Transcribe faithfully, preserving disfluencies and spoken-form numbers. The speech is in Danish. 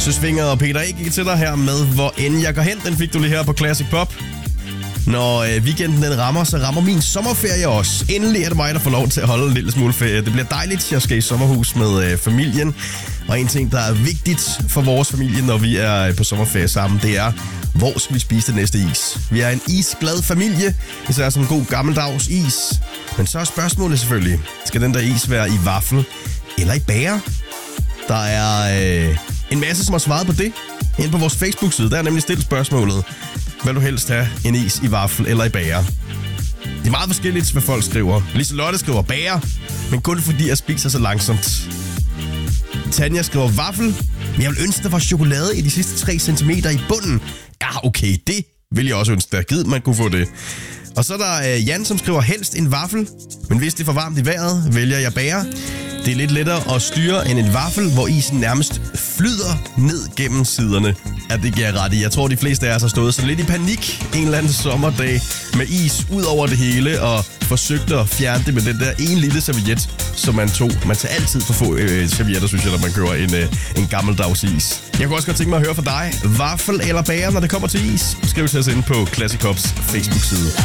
Søsvinger og Peter A. gik til dig her med Hvor end jeg går hen. Den fik du lige her på Classic Pop. Når øh, weekenden den rammer, så rammer min sommerferie også. Endelig er det mig, der får lov til at holde en lille smule ferie. Det bliver dejligt. Jeg skal i sommerhus med øh, familien. Og en ting, der er vigtigt for vores familie, når vi er på sommerferie sammen, det er, hvor skal vi spise det næste is? Vi er en isglad familie, især som en god gammeldags is. Men så er spørgsmålet selvfølgelig, skal den der is være i vaffel eller i bager? Der er øh, en masse, som har svaret på det. Inde på vores Facebook-side, der er nemlig stillet spørgsmålet. Vil du helst have en is i vaffel eller i bager? Det er meget forskelligt, hvad folk skriver. Liselotte skriver bager, men kun fordi jeg spiser så langsomt. Tanja skriver vaffel, men jeg vil ønske, der var chokolade i de sidste tre centimeter i bunden. Ja, okay, det vil jeg også ønske, der givet, man kunne få det. Og så er der øh, Jan, som skriver helst en vaffel, men hvis det er for varmt i vejret, vælger jeg bager. Det er lidt lettere at styre end en vaffel, hvor isen nærmest flyder ned gennem siderne. Ja, det giver jeg ret i. Jeg tror, de fleste af os har stået så lidt i panik en eller anden sommerdag med is ud over det hele og forsøgte at fjerne det med den der en lille serviet, som man tog. Man tager altid for få øh, servietter, synes jeg, når man køber en, øh, en gammeldags is. Jeg kunne også godt tænke mig at høre fra dig. Vaffel eller bager, når det kommer til is? Skriv til os inde på Classic Pops Facebook-side.